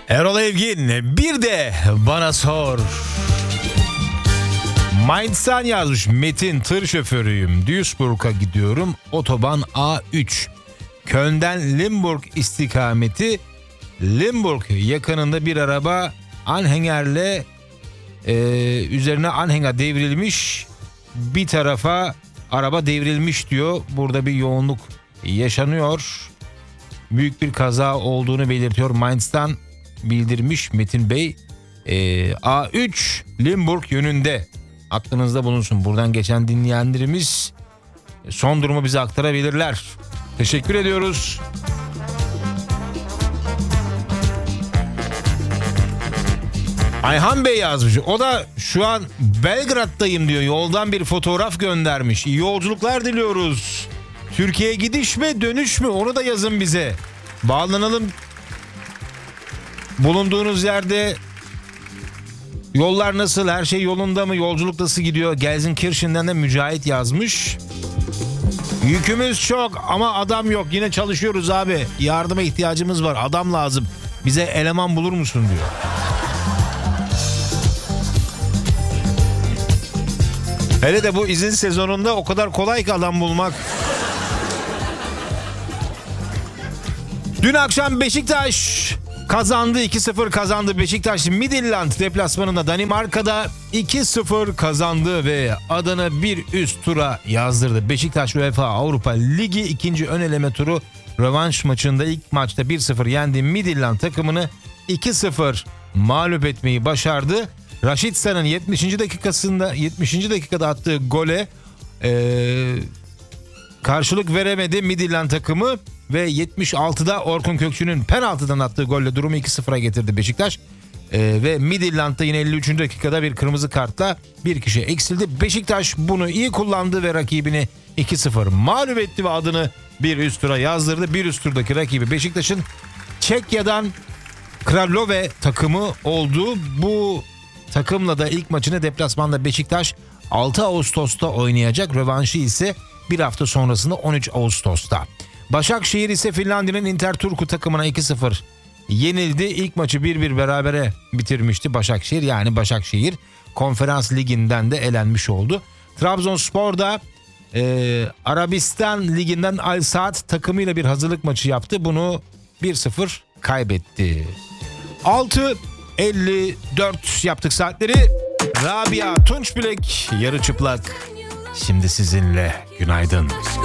Erol Evgin, bir de bana sor. Mainz'dan yazmış Metin, tır şoförüyüm. Duisburg'a gidiyorum. Otoban A3. Köln'den Limburg istikameti. Limburg yakınında bir araba anhengerle üzerine anhenger devrilmiş. Bir tarafa araba devrilmiş diyor. Burada bir yoğunluk yaşanıyor. Büyük bir kaza olduğunu belirtiyor. Mainz'dan bildirmiş Metin Bey. A3 Limburg yönünde. Aklınızda bulunsun. Buradan geçen dinleyenlerimiz son durumu bize aktarabilirler. Teşekkür ediyoruz. Ayhan Bey yazmış. O da şu an Belgrad'dayım diyor. Yoldan bir fotoğraf göndermiş. İyi yolculuklar diliyoruz. Türkiye'ye gidiş mi dönüş mü onu da yazın bize. Bağlanalım. Bulunduğunuz yerde yollar nasıl? Her şey yolunda mı? Yolculuk nasıl gidiyor? Gelsenkirchen'den de Mücahit yazmış. Yükümüz çok ama adam yok. Yine çalışıyoruz abi. Yardıma ihtiyacımız var. Adam lazım. Bize eleman bulur musun diyor. Hele de bu izin sezonunda o kadar kolay ki adam bulmak. Dün akşam Beşiktaş kazandı. 2-0 kazandı. Beşiktaş Midtjylland deplasmanında Danimarka'da 2-0 kazandı ve adını bir üst tura yazdırdı. Beşiktaş UEFA Avrupa Ligi 2. ön eleme turu rövanş maçında ilk maçta 1-0 yendi Midtjylland takımını 2-0 mağlup etmeyi başardı. Raşitsa'nın 70. dakikada attığı gole karşılık veremedi Midtjylland takımı ve 76'da Orkun Kökçü'nün penaltıdan attığı golle durumu 2-0'a getirdi Beşiktaş. Ve Midtjylland'da yine 53. dakikada bir kırmızı kartla bir kişi eksildi. Beşiktaş bunu iyi kullandı ve rakibini 2-0 mağlup etti ve adını bir üst tura yazdırdı. Bir üst turdaki rakibi Beşiktaş'ın Çekya'dan Kralove takımı oldu. Bu takımla da ilk maçını deplasmanda Beşiktaş 6 Ağustos'ta oynayacak. Rövanşı ise bir hafta sonrasında 13 Ağustos'ta. Başakşehir ise Finlandiya'nın Interturku takımına 2-0 yenildi. İlk maçı 1-1 berabere bitirmişti Başakşehir. Yani Başakşehir Konferans Ligi'nden de elenmiş oldu. Trabzonspor da Arabistan Ligi'nden Al Saad takımıyla bir hazırlık maçı yaptı. Bunu 1-0 kaybetti. 6:54 yaptık saatleri. Rabia Tunçbilek yarı çıplak. Şimdi sizinle günaydın.